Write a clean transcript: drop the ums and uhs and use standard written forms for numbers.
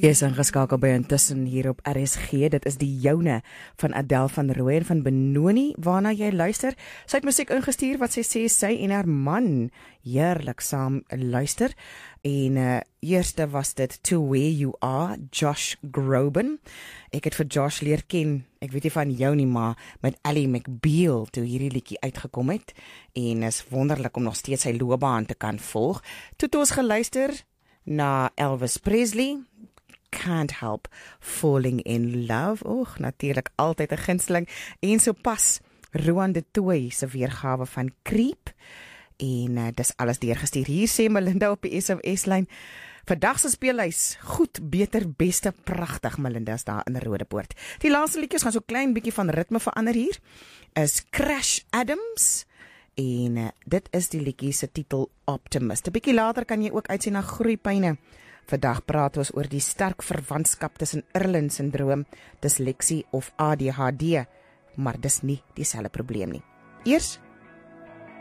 Jy is ingeskakel by Intussen hier op RSG. Dit is die joune van Adele van Rooyen van Benoni, waarna jy luister. Sy het musiek ingestuur wat sy sê sy en haar man heerlik saam luister. En eerste was dit To Where You Are, Josh Groban. Ek het vir Josh leer ken, ek weet nie van jou nie, maar met Ally McBeal toe hierdie liedjie uitgekom het. En is wonderlik om nog steeds sy loopbaan te kan volg. Toe het ons geluister na Elvis Presley, Can't Help Falling in Love. Oeg, natuurlijk altyd 'n gunsteling. En so pas Roan de Tooy se weergawe van Creep. En dis alles deurgestuur. Hier sê Melinda op die SMS-lyn. Vandag se speellys, goed, beter, beste, pragtig. Melinda is daar in Rodepoort. Die laaste liedjies gaan so klein bietjie van ritme verander hier. Is Crash Adams. En dit is die liedjie se titel Optimist. 'n bietjie later kan jy ook uitsien na groeipyne. Vandag praat ons oor die sterk verwantskap tussen Irlen-sindroom, disleksie of ADHD, maar dis nie dieselfde probleem nie. Eers